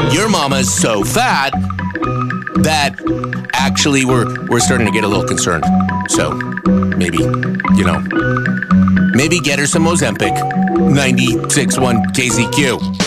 your mama's so fat that actually we're starting to get a little concerned. So maybe, maybe get her some Ozempic. 96.1 KZQ.